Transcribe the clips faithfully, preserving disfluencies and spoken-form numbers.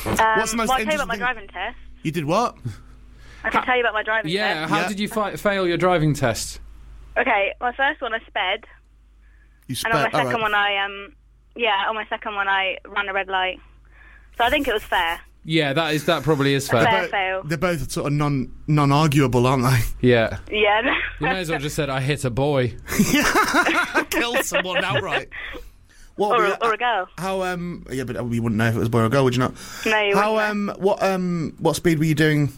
Um, What's the most well, I'll tell you about my interesting- driving test. You did what? I can tell you about my driving Yeah, test. how Yeah. did you fi- fail your driving test? Okay, my first one I sped, You and on my sped. second one I um, yeah, on my second one I ran a red light. So I think it was fair. Yeah, that is that probably is fair. Fair fail. They're both sort of non non-arguable, aren't they? Yeah. Yeah. You may as well just said I hit a boy. Killed someone outright. What? or, were a, you- or a girl. How? Um. Yeah, but you wouldn't know if it was a boy or a girl, would you not? No, you How? wouldn't know. Um. What? Um. What speed were you doing?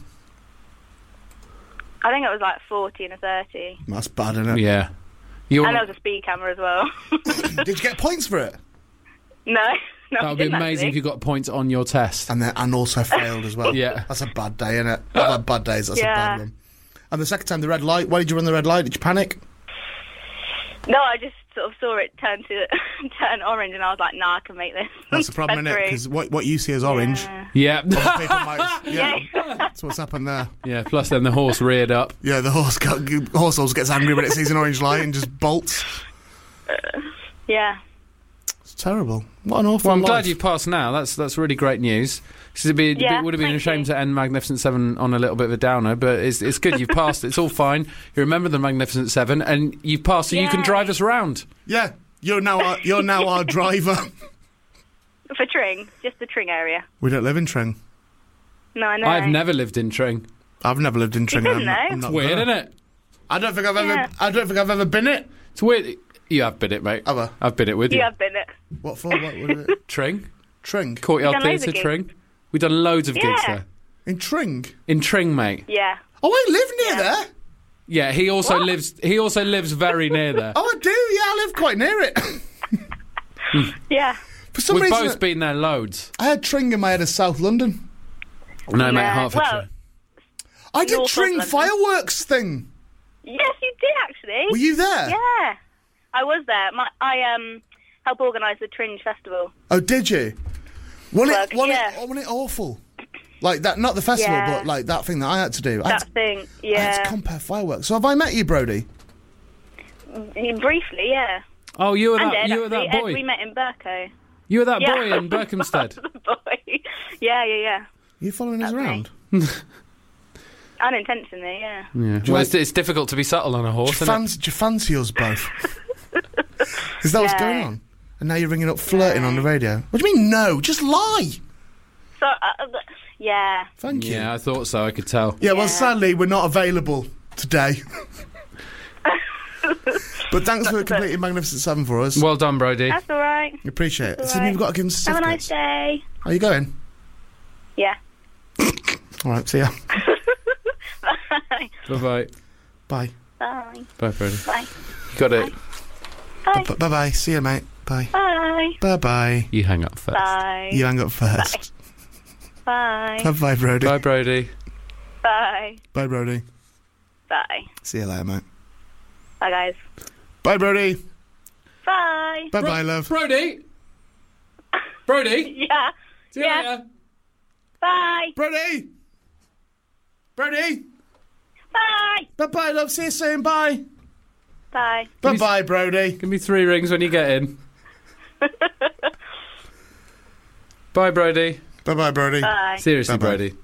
I think it was like forty and a thirty. That's bad, isn't it? Yeah. You And there was a speed camera as well. Did you get points for it? no. no that I would be didn't amazing if actually. you got points on your test. And then and also failed as well. Yeah. That's a bad day, isn't it? I've had bad days. That's a Yeah. bad one. And the second time, the red light. Why did you run the red light? Did you panic? No, I just sort of saw it turn to turn orange, and I was like, "Nah, I can make this." That's the problem, isn't it? Through. Because what what you see as orange, Yeah. Yeah. people might. Yeah. Yeah. That's what's happened there. Yeah, plus then the horse reared up. Yeah, the horse got, horse always gets angry when it sees an orange light and just bolts. Yeah. It's terrible. What an awful Well, I'm life. glad you've passed now. That's that's really great news. 'Cause it'd be, Yeah, it would have been a thank shame you. to end Magnificent Seven on a little bit of a downer, but it's it's good you've passed. It's all fine. You remember the Magnificent Seven, and you've passed, so you can Yay. drive us around. Yeah, you're now our, you're now our driver. For Tring, just the Tring area. We don't live in Tring. No, I know. I've never lived in Tring. I've never lived in Tring. didn't I'm not- know? I'm not Weird, there. isn't it? I don't think I've ever. Yeah. I don't think I've ever been it. It's weird. You have been it, mate. Have I? I've been it with you. You have been it. What for? What was it? Tring, Tring. Courtyard You've done loads Theatre, of Tring. We've done loads of gigs Yeah. there. In Tring. In Tring, mate. Yeah. Oh, I live near Yeah. there. Yeah, he also What? lives. He also lives very near there. Oh, I do. Yeah, I live quite near it. Yeah. For some We've reason, both been there loads. I had Tring in my head as South London. No, mate, Yeah, Hertfordshire. well- I did North of Tring London. fireworks thing. Yes, you did actually. Were you there? Yeah. I was there. My, I um helped organise the Tringe Festival. Oh, did you? Wasn't it? Plug, Wasn't yeah. it? Wasn't it awful? Like that, not the festival, Yeah. but like that thing that I had to do. I had That to, thing. I had Yeah. to compare fireworks. So have I met you, Brody? Briefly, yeah. Oh, you were And that. Ed, You were actually. that Ed, boy. we met in Burko. You were that Yeah. boy in Berkhamsted. Boy. Yeah, yeah, yeah. Are you following us That's me. around? Unintentionally, yeah. Yeah. Well, it's, it's difficult to be subtle on a Do horse, you, isn't fancy, do you fancy us both? Is that what's Yeah. going on? And now you're ringing up flirting on the radio. What do you mean no? Just lie. So, uh, uh, yeah. Thank it? you. Yeah, I thought so. I could tell. Yeah, well, Yeah. sadly, we're not available today. But thanks for completing Magnificent Seven for us. Well done, Brody. That's all right. We appreciate it. That's So all right. we've got to give them Have a nice certificates. day. Are you going? Yeah. All right, see ya. Bye. Bye bye. Bye. Bye. Bye, Brody. Bye. Got it. Bye. Bye bye. See ya, mate. Bye. Bye. Bye bye. You hang up first. Bye. You hang up first. Bye. Bye bye, Brody. Bye, Brody. Bye. Bye, Brody. Bye. See you later, mate. Bye, guys. Bye, Brody. Bye. Bye bye, love. Brody. Brody. Yeah. See you Yeah. later. Bye. Brody. Brody. Bye. Bye bye, love. See you soon. Bye. Bye. Bye bye, Brody. Give me three rings when you get in. Bye, Brody. Bye bye, Brody. Bye. Seriously, Bye-bye. Brody.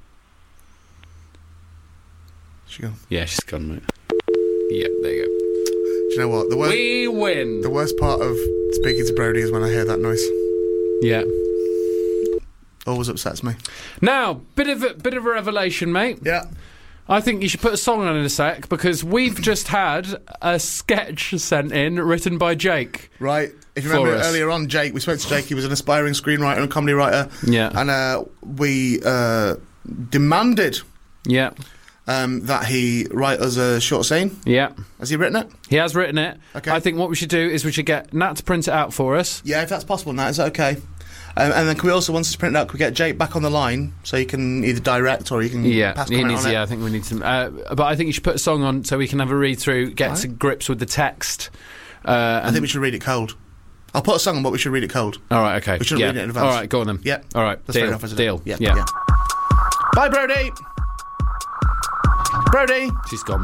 She gone. Yeah, she's gone, mate. Yep, there you Do you know what? The worst, We win. the worst part of speaking to Brody is when I hear that noise. Yeah. Always upsets me. Now, bit of a, bit of a revelation, mate. Yeah. I think you should put a song on in a sec because we've just had a sketch sent in written by Jake. Right. If you For remember us. earlier on, Jake, we spoke to Jake. He was an aspiring screenwriter and comedy writer. Yeah. And uh, we uh, demanded Yeah. um, that he write us a short scene. Yeah. Has he written it? He has written it. Okay. I think what we should do is we should get Nat to print it out for us. Yeah, if that's possible, Nat, is that okay? Um, and then can we also, once it's printed out, can we get Jake back on the line so he can either direct or he can Yeah, pass he comment needs. on it? Yeah, I think we need some. Uh, but I think you should put a song on so we can have a read through, get Right. to grips with the text. Uh, I think we should read it cold. I'll put a song on, but we should read it cold. all right, okay. We should yeah. read it in advance. All right, go on then. Yeah. All right, That's deal. fair enough, isn't it? deal. Yeah, yeah. yeah. Bye, Brody. Brody. She's gone.